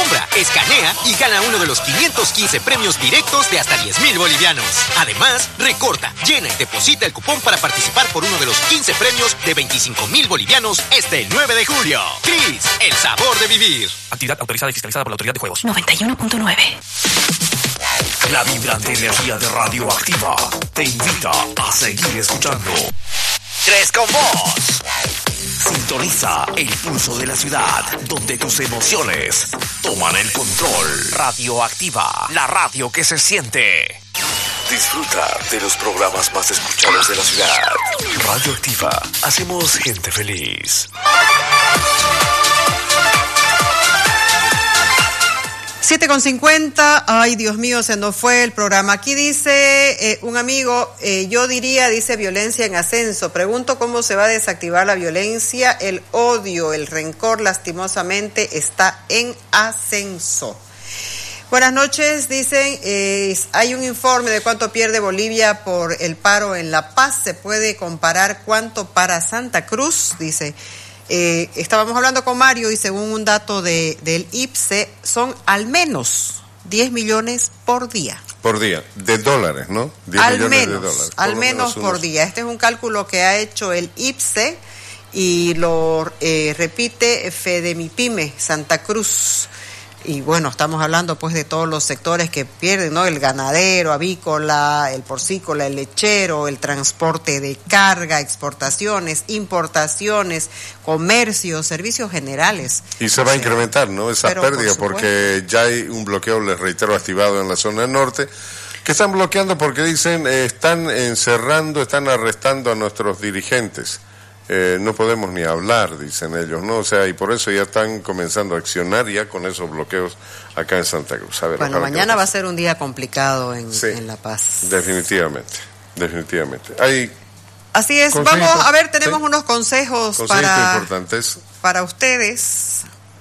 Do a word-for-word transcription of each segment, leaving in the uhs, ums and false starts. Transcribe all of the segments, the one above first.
compra, escanea y gana uno de los quinientos quince premios directos de hasta diez mil bolivianos. Además, recorta, llena y deposita el cupón para participar por uno de los quince premios de veinticinco mil bolivianos este nueve de julio. Cris, el sabor de vivir. Actividad autorizada y fiscalizada por la Autoridad de Juegos. noventa y uno punto nueve. La vibrante energía de Radioactiva te invita a seguir escuchando. Tres con vos. Sintoniza el pulso de la ciudad, donde tus emociones toman el control. Radioactiva, la radio que se siente. Disfruta de los programas más escuchados de la ciudad. Radioactiva, hacemos gente feliz. siete con cincuenta, ay Dios mío, se nos fue el programa. Aquí dice eh, un amigo, eh, yo diría, dice violencia en ascenso. Pregunto cómo se va a desactivar la violencia, el odio, el rencor lastimosamente está en ascenso. Buenas noches, dicen, eh, hay un informe de cuánto pierde Bolivia por el paro en La Paz. ¿Se puede comparar cuánto para Santa Cruz? Dice. Eh, estábamos hablando con Mario y según un dato de, del I P S E son al menos diez millones por día. Por día, de dólares, ¿no? diez al millones menos, de dólares. al por menos unos... por día. Este es un cálculo que ha hecho el I P S E y lo eh, repite Fedemipyme Santa Cruz. Y bueno, estamos hablando pues de todos los sectores que pierden, ¿no? El ganadero, avícola, el porcícola, el lechero, el transporte de carga, exportaciones, importaciones, comercio, servicios generales. Y se va a incrementar, ¿no? Esa pérdida, por porque ya hay un bloqueo, les reitero, activado en la zona norte, que están bloqueando porque dicen, eh, están encerrando, están arrestando a nuestros dirigentes. Eh, no podemos ni hablar, dicen ellos, ¿no? O sea, y por eso ya están comenzando a accionar ya con esos bloqueos acá en Santa Cruz. A ver, bueno, mañana va a ser un día complicado en, sí, en La Paz. Definitivamente, definitivamente. Hay Así es, vamos a ver, tenemos ¿sí? unos consejos para, importantes para ustedes.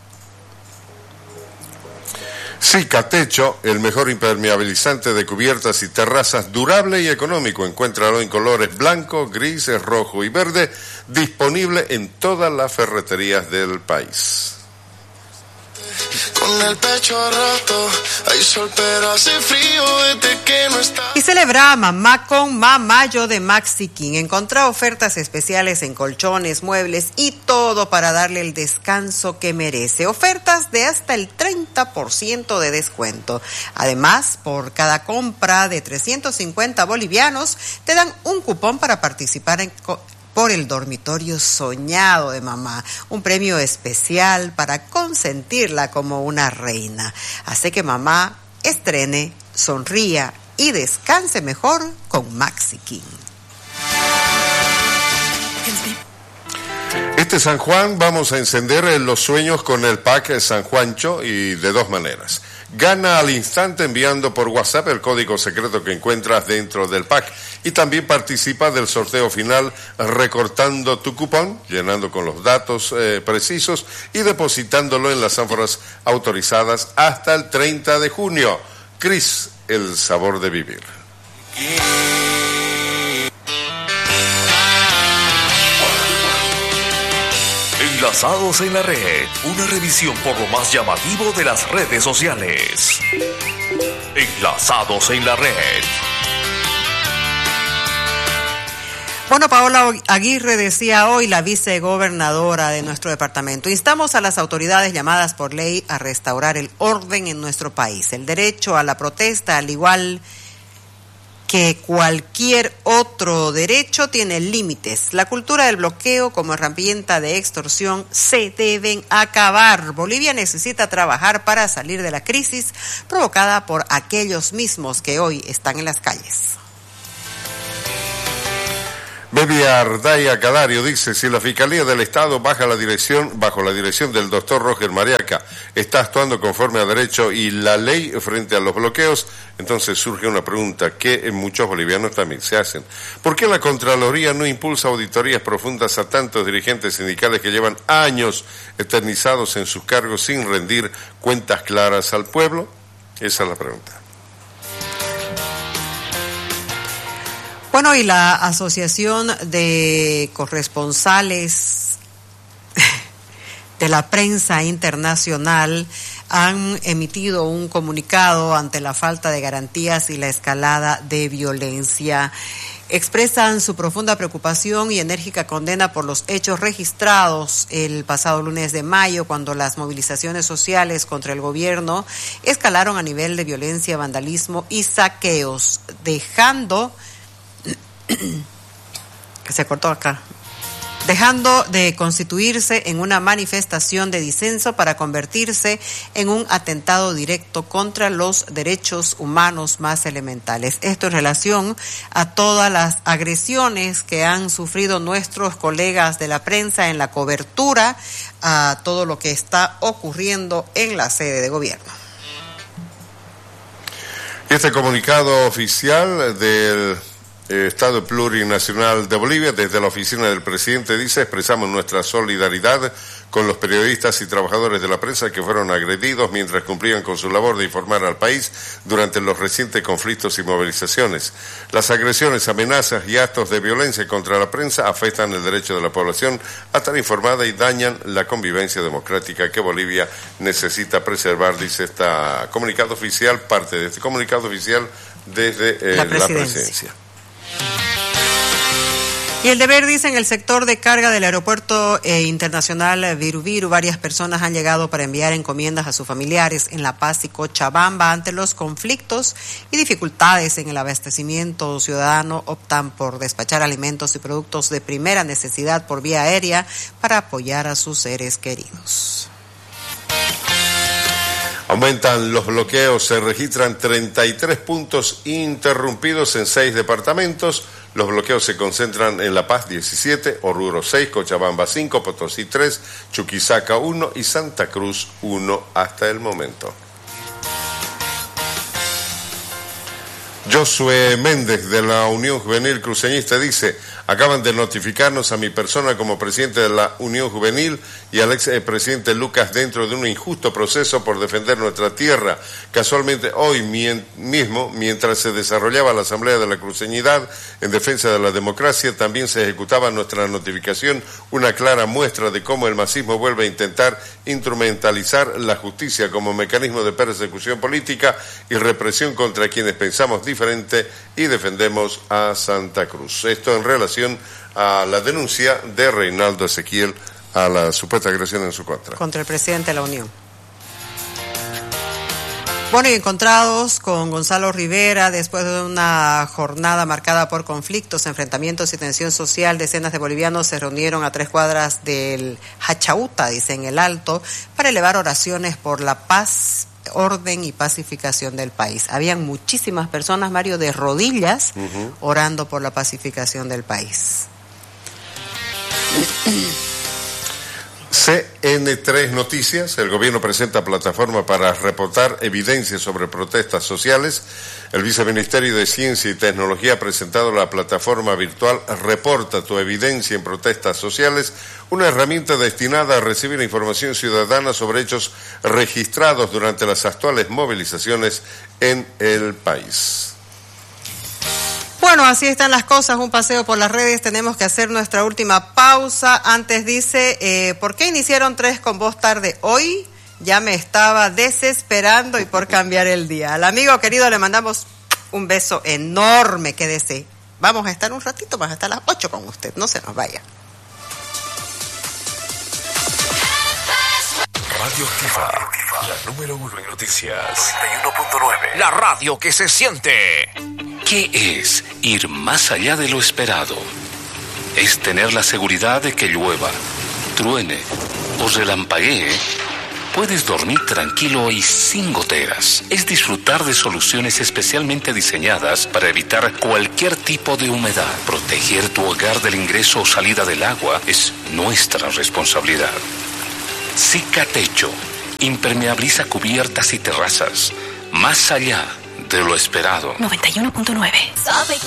Cicatecho, el mejor impermeabilizante de cubiertas y terrazas, durable y económico. Encuéntralo en colores blanco, gris, rojo y verde, disponible en todas las ferreterías del país. Con el pecho roto, hay sol pero hace frío desde que no está. Y celebra a mamá con Mamayo de Maxi King. Encontrá ofertas especiales en colchones, muebles y todo para darle el descanso que merece. Ofertas de hasta el treinta por ciento de descuento. Además, por cada compra de trescientos cincuenta bolivianos, te dan un cupón para participar en co- por el dormitorio soñado de mamá, un premio especial para consentirla como una reina. Hace que mamá estrene, sonría y descanse mejor con Maxi King. Este San Juan vamos a encender los sueños con el pack San Juancho y de dos maneras. Gana al instante enviando por WhatsApp el código secreto que encuentras dentro del pack y también participa del sorteo final recortando tu cupón, llenando con los datos eh, precisos y depositándolo en las ánforas autorizadas hasta el treinta de junio. Cris, el sabor de vivir. Enlazados en la red, una revisión por lo más llamativo de las redes sociales. Enlazados en la red. Bueno, Paola Aguirre decía hoy, la vicegobernadora de nuestro departamento, instamos a las autoridades llamadas por ley a restaurar el orden en nuestro país. El derecho a la protesta, al igual que cualquier otro derecho, tiene límites. La cultura del bloqueo como herramienta de extorsión se deben acabar. Bolivia necesita trabajar para salir de la crisis provocada por aquellos mismos que hoy están en las calles. Baby Ardaya Cadario dice, si la Fiscalía del Estado baja la dirección, bajo la dirección del doctor Roger Mariaca, está actuando conforme a derecho y la ley frente a los bloqueos, entonces surge una pregunta que muchos bolivianos también se hacen. ¿Por qué la Contraloría no impulsa auditorías profundas a tantos dirigentes sindicales que llevan años eternizados en sus cargos sin rendir cuentas claras al pueblo? Esa es la pregunta. Bueno, y la Asociación de Corresponsales de la Prensa Internacional han emitido un comunicado ante la falta de garantías y la escalada de violencia. Expresan su profunda preocupación y enérgica condena por los hechos registrados el pasado lunes de mayo, cuando las movilizaciones sociales contra el gobierno escalaron a nivel de violencia, vandalismo y saqueos, dejando... se cortó acá. dejando de constituirse en una manifestación de disenso para convertirse en un atentado directo contra los derechos humanos más elementales. Esto en relación a todas las agresiones que han sufrido nuestros colegas de la prensa en la cobertura a todo lo que está ocurriendo en la sede de gobierno. Este comunicado oficial del Estado Plurinacional de Bolivia, desde la oficina del presidente, dice: expresamos nuestra solidaridad con los periodistas y trabajadores de la prensa que fueron agredidos mientras cumplían con su labor de informar al país durante los recientes conflictos y movilizaciones. Las agresiones, amenazas y actos de violencia contra la prensa afectan el derecho de la población a estar informada y dañan la convivencia democrática que Bolivia necesita preservar, dice este comunicado oficial, parte de este comunicado oficial desde eh, la presidencia. La presidencia. Y el deber dice: en el sector de carga del aeropuerto eh, internacional Viru-Viru, varias personas han llegado para enviar encomiendas a sus familiares en La Paz y Cochabamba. Ante los conflictos y dificultades en el abastecimiento ciudadano, optan por despachar alimentos y productos de primera necesidad por vía aérea para apoyar a sus seres queridos. Aumentan los bloqueos, se registran treinta y tres puntos interrumpidos en seis departamentos. Los bloqueos se concentran en La Paz diecisiete, Oruro seis, Cochabamba cinco, Potosí tres, Chuquisaca uno y Santa Cruz uno hasta el momento. Josué Méndez, de la Unión Juvenil Cruceñista, dice: acaban de notificarnos a mi persona como presidente de la Unión Juvenil y al ex presidente Lucas dentro de un injusto proceso por defender nuestra tierra. Casualmente hoy mien- mismo, mientras se desarrollaba la Asamblea de la Cruceñidad en defensa de la democracia, también se ejecutaba nuestra notificación, una clara muestra de cómo el masismo vuelve a intentar instrumentalizar la justicia como mecanismo de persecución política y represión contra quienes pensamos diferente y defendemos a Santa Cruz. Esto en relación a la denuncia de Reinaldo Ezequiel a la supuesta agresión en su contra. Contra el presidente de la Unión. Bueno, y encontrados con Gonzalo Rivera después de una jornada marcada por conflictos, enfrentamientos y tensión social, decenas de bolivianos se reunieron a tres cuadras del Hachauta, dice, en el Alto, para elevar oraciones por la paz, orden y pacificación del país. Habían muchísimas personas, Mario, de rodillas, uh-huh, orando por la pacificación del país. C N tres Noticias: el gobierno presenta plataforma para reportar evidencias sobre protestas sociales. El Viceministerio de Ciencia y Tecnología ha presentado la plataforma virtual Reporta tu evidencia en protestas sociales, una herramienta destinada a recibir información ciudadana sobre hechos registrados durante las actuales movilizaciones en el país. Bueno, así están las cosas, un paseo por las redes. Tenemos que hacer nuestra última pausa. Antes dice, eh, ¿por qué iniciaron tres con voz tarde hoy? Ya me estaba desesperando y por cambiar el día. Al amigo querido le mandamos un beso enorme, quédese. Vamos a estar un ratito más, hasta las ocho con usted, no se nos vaya. Radio Activa, la número uno en noticias. noventa y uno punto nueve. La radio que se siente. ¿Qué es ir más allá de lo esperado? Es tener la seguridad de que llueva, truene o relampaguee. Puedes dormir tranquilo y sin goteras. Es disfrutar de soluciones especialmente diseñadas para evitar cualquier tipo de humedad. Proteger tu hogar del ingreso o salida del agua es nuestra responsabilidad. Cicatecho impermeabiliza cubiertas y terrazas, más allá de lo esperado. noventa y uno punto nueve. ¿Sabe